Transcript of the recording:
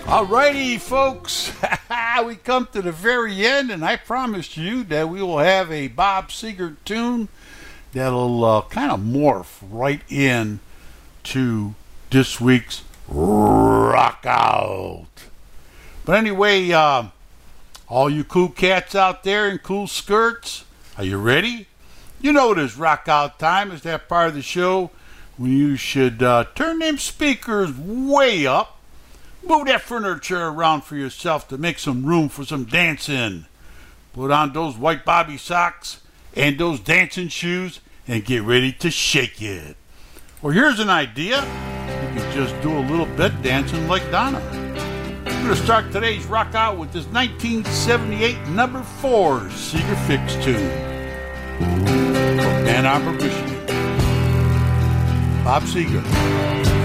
Alrighty, folks, we come to the very end, and I promised you that we will have a Bob Seger tune that'll kind of morph right in to this week's Rock Out. But anyway, all you cool cats out there in cool skirts, are you ready? You know it is Rock Out time. It's that part of the show when you should turn them speakers way up. Move that furniture around for yourself to make some room for some dancing. Put on those white bobby socks and those dancing shoes and get ready to shake it. Or here's an idea. You can just do a little bit dancing like Donna. We're going to start today's Rock Out with this 1978 number 4 Seger Fix tune from Ann Arbor, Michigan. Bob Seger.